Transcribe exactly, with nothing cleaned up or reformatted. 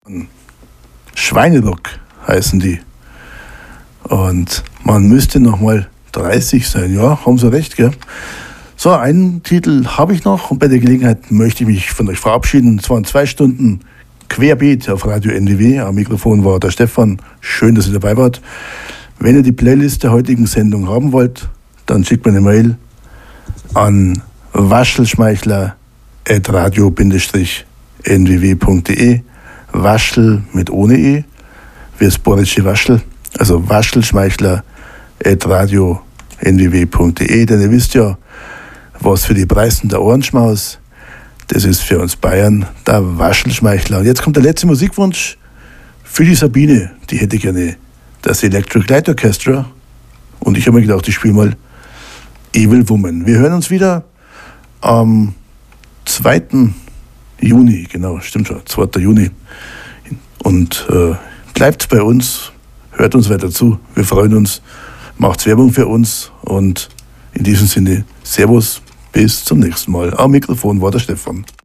Schweinerock heißen die. Und man müsste noch mal dreißig sein. Ja, haben Sie recht, gell? So, einen Titel habe ich noch und bei der Gelegenheit möchte ich mich von euch verabschieden. Es waren zwei Stunden Querbeet auf Radio N D W. Am Mikrofon war der Stefan. Schön, dass ihr dabei wart. Wenn ihr die Playlist der heutigen Sendung haben wollt, dann schickt mir eine Mail an waschelschmeichler at radio n w w punkt d e. Waschel mit ohne E, wie das borische Waschel, also waschelschmeichler at radio n w w punkt d e. Denn ihr wisst ja, was für die Preisen der Ohrenschmaus, das ist für uns Bayern der Waschelschmeichler. Und jetzt kommt der letzte Musikwunsch für die Sabine, die hätte gerne das Electric Light Orchestra. Und ich habe mir gedacht, ich spiele mal Evil Woman. Wir hören uns wieder am zweiten Juni, genau, stimmt schon, zweiten Juni. Und äh, bleibt bei uns, hört uns weiter zu, wir freuen uns, macht Werbung für uns und in diesem Sinne, Servus, bis zum nächsten Mal. Am Mikrofon war der Stefan.